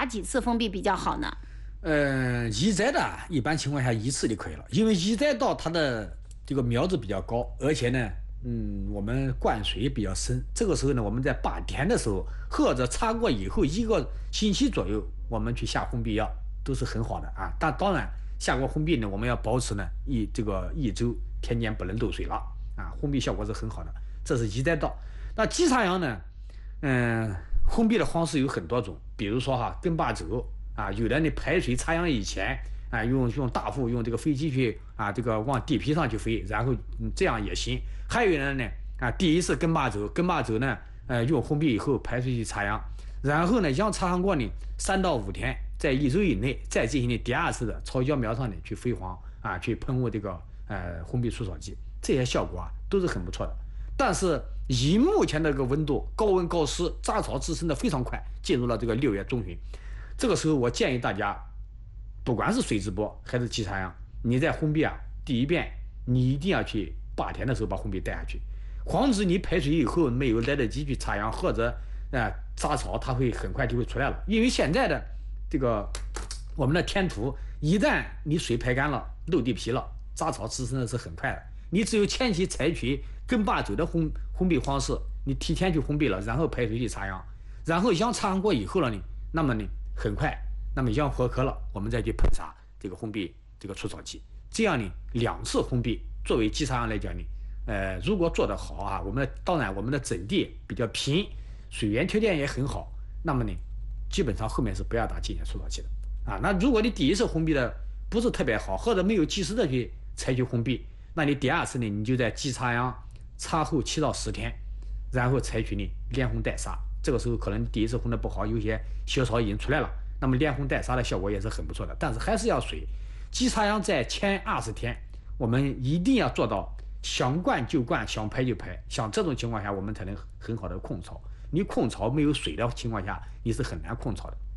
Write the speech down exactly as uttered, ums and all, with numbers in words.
打几次封闭比较好呢？ 呃，移栽的一般情况下一次就可以了，因为移栽稻它的这个苗子比较高，而且呢，嗯，我们灌水比较深，这个时候呢，我们在把田的时候或者插过以后一个星期左右，我们去下封闭药都是很好的啊。但当然下过封闭呢，我们要保持呢一这个一周天天不能漏水了啊，封闭效果是很好的。这是移栽稻。那基插秧呢，嗯，封闭的方式有很多种，比如说哈根把走。啊，有的你排水插秧以前啊，用用大户用这个飞机去啊，这个往地皮上去飞，然后、嗯、这样也行。还有人呢啊，第一次根把走，根把走呢，呃，用封闭以后排水去插秧，然后呢，秧插上过呢，三到五天，在一周以内再进行的第二次的朝胶苗上呢去飞黄啊，去喷雾这个呃封闭除草剂，这些效果啊都是很不错的。但是以目前的这个温度，高温高湿，杂草滋生的非常快，进入了这个六月中旬。这个时候，我建议大家，不管是水直播还是基插秧，你在封闭啊，第一遍你一定要去把田的时候把封闭带下去，防止你排水以后没有来得及去插秧，或者呃杂草它会很快就会出来了。因为现在的这个我们的天土，一旦你水排干了，漏地皮了，杂草滋生的是很快的。你只有前期采取根把走的封封闭方式，你提前去封闭了，然后排水去插秧，然后秧插上过以后了呢，那么呢？很快，那么秧活壳了，我们再去喷洒这个封闭这个除草剂，这样呢，两次封闭作为基插秧来讲呢，呃，如果做得好啊，我们当然我们的整地比较平，水源条件也很好，那么呢，基本上后面是不要打机械除草剂的啊。那如果你第一次封闭的不是特别好，或者没有及时的去采取封闭，那你第二次呢，你就在基插秧插后七到十天，然后采取呢连轰带撒。这个时候可能第一次轰的不好，有些小草已经出来了，那么连轰带撒的效果也是很不错的，但是还是要水。基插秧在前二十天，我们一定要做到想灌就灌，想排就排，像这种情况下，我们才能很好的控草。你控草没有水的情况下，你是很难控草的。